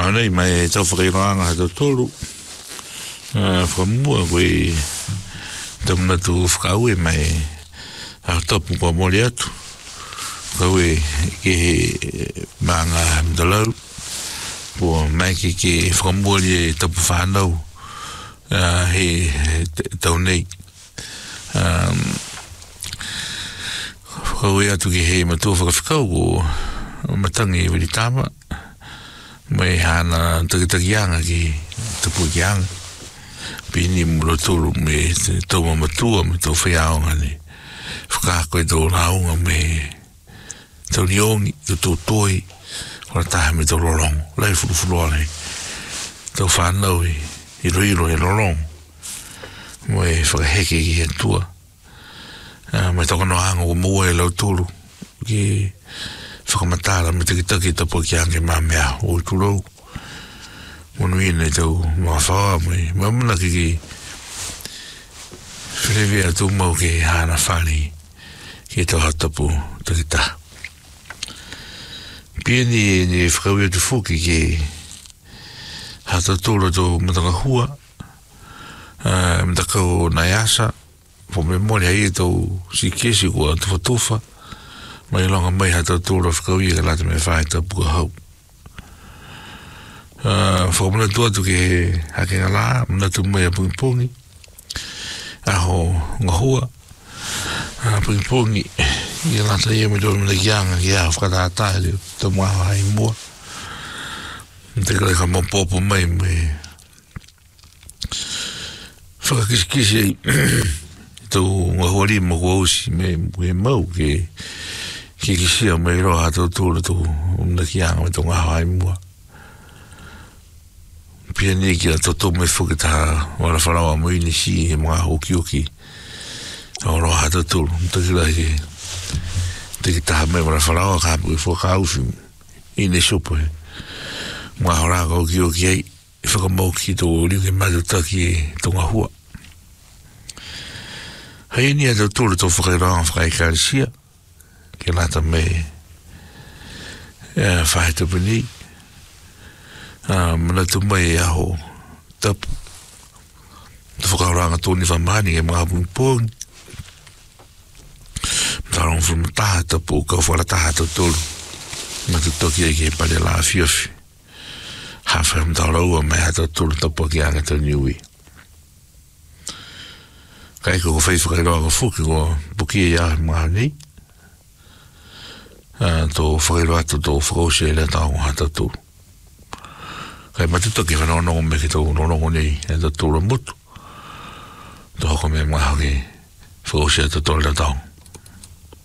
nei mai tau whakairanga tau tolu. Whamua koe tamna tu whakaue mai a topu kua mori atu. Kaue ke he maanga mdalau. Po mai ke whamua li tapu whanau. He tau nei. Whakaue atu ke he matua whakawhikau ko matangi wili tama. Mai hana takitakianga ki tapu kianga. Pini mula tolu me tau mamatua me tau whaiaonga ni. Whakakoe tau raunga me tau niongi, tau toi. Kora taha me tau lorong. Lai fulufuloa nei. Tau whanau i roiro e lorong. Moe whakaheke ki he tua. Mai tau kanoanga o mua e lau tolu. Ki whakamatara me takitaki tapu kianga mamea o tulou. Monuine tau mawhawa mai. Mamuna ki whenewea tau mau ke hana whani ki tau hatapu takita. Pia ni whakawea tu whuki ki hatatura tau matakahua. Matakau naiasa. Po me mori hai tau si kesi kua tufa. Mai longa mai hatatura whakawea ka lata me whae tapu ka hau. Whakamuna tua tu ke hake ngala, muna tu mai a pungipungi. Aho ngahua. Pungipungi. I lata ia me tōna kianga ki a whakatatai leo. Tau maha hai mua. Te kare ka mapopo mai me. Whakakisikisi ai. Tau ngahua lima kua usi me mau ke kisia me roha tau tūra tau muna kianga me tau maha hai mua. Pia ni ki a toto me whukitaha wala wharawa mui ni si he mga hoki o roha hata tulu mtakila ke te ki taha me wala wharawa ka hapu i whakausi i ne sopo he mga horaka hoki ai i whakamauki tō riu ke matutaki e tonga hua hei ni a tau tulu tō whakairanga whakaikarisia ke lata me whahetupani mana tu mai aho tapu tu whakauranga tōni whamani e mga pungpong mtarong whamataha tapu kau wharataha tau tolu matu toki e ke pare la fiofi hawha mtaraua mai hata tolu tapu ki anga tau niui kai ko whai whakairoa ka whuki ko buki e ia mga nei tō whakairoa tō whakausi e le tau hata tolu kai matuta ki whanonongo me ki tau nonongo nei e ta tūra mutu. Tō hoko me maha ki whakausia ta tōra tau.